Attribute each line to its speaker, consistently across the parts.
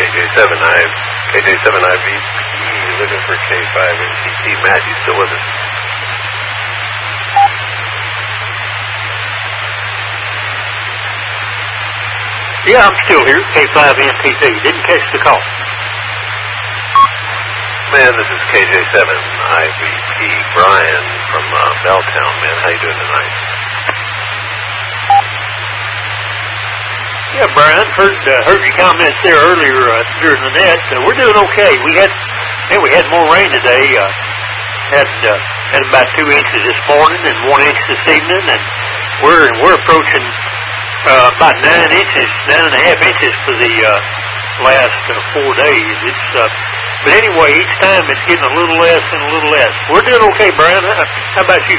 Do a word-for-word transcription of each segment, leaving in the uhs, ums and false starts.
Speaker 1: J seven I, K J seven I V P, looking for K five N T T. Matt, you still with us?
Speaker 2: Yeah, I'm still here, K five N T T. Didn't catch the call.
Speaker 1: Man, this is K J seven I V P, Brian from uh, Belltown. Man, how you doing tonight?
Speaker 2: Yeah, Brian, heard uh, heard your comments there earlier uh, during the net. Uh, we're doing okay. We had, man, we had more rain today. Uh, had uh, had about two inches this morning and one inch this evening, and we're we're approaching uh, about nine inches, nine and a half inches for the uh, last uh, four days. It's uh, but anyway, each time it's getting a little less and a little less. We're doing okay, Brian. How, how about you?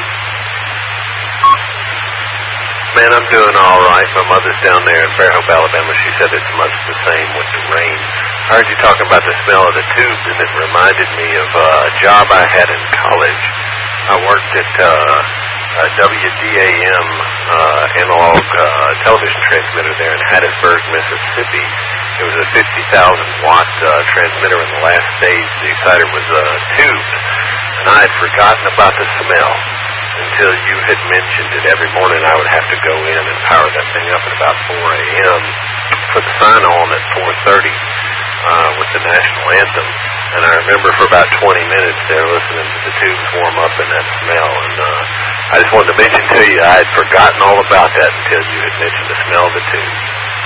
Speaker 1: Man, I'm doing all right. My mother's down there in Fairhope, Alabama. She said it's much the same with the rain. I heard you talking about the smell of the tubes, and it reminded me of uh, a job I had in college. I worked at uh, a W D A M uh, analog uh, television transmitter there in Hattiesburg, Mississippi. It was a fifty thousand watt uh, transmitter in the last stage. The exciter was uh, tubes, and I had forgotten about the smell until you had mentioned it. Every morning I would have to go in and power that thing up at about four a.m. put the sign on at four thirty uh, with the national anthem. And I remember for about twenty minutes there listening to the tubes warm up and that smell. And uh, I just wanted to mention to you, I had forgotten all about that until you had mentioned the smell of the tubes.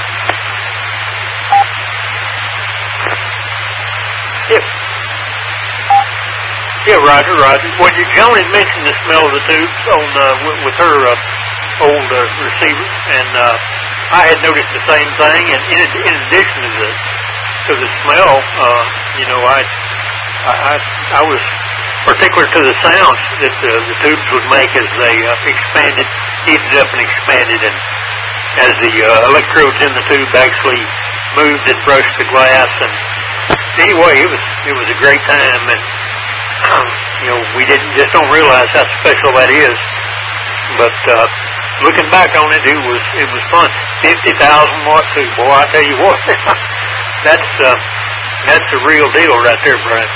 Speaker 2: Yeah. Yeah, Roger, Roger. Well, you, Joan had mentioned the smell of the tubes on uh, with, with her uh, old uh, receiver, and uh, I had noticed the same thing. And in, in addition to the to the smell, uh, you know, I, I I I was particular to the sounds that uh, the tubes would make as they uh, expanded, heated up, and expanded, and as the uh, electrodes in the tube actually moved and brushed the glass. And anyway, it was it was a great time, and um, you know, we didn't just don't realize how special that is. But uh, looking back on it, it was it was fun. Fifty thousand watt tube, boy! I tell you what, that's uh, that's the real deal right there, Brian.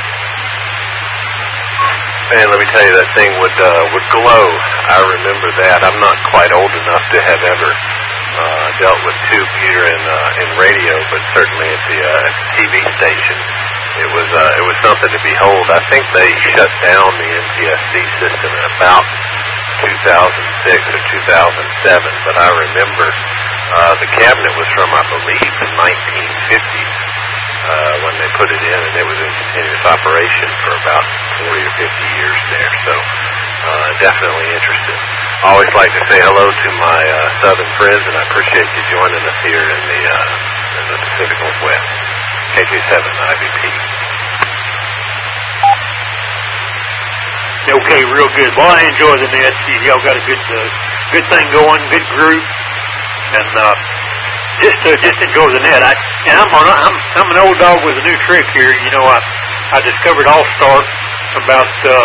Speaker 1: Man, let me tell you, that thing would uh, would glow. I remember that. I'm not quite old enough to have ever uh, dealt with tube here in uh, in radio, but certainly at the, uh, at the T V station, it was uh, it was something to behold. I think they shut down the N T S C system in about two thousand six or two thousand seven, but I remember uh, the cabinet was from, I believe, the nineteen fifties. Uh, when they put it in, and it was in continuous operation for about forty or fifty years there, so uh, definitely interested. I always like to say hello to my uh, southern friends, and I appreciate you joining us here in the, uh, in the Pacific Northwest. K J seven I V P.
Speaker 2: Okay, real good. Well, I enjoy the net. Y'all got a good uh, good thing going, good group, and uh, just uh, just enjoy the net. I, and I'm, on, I'm I'm an old dog with a new trick here. You know, I I discovered All Star about uh,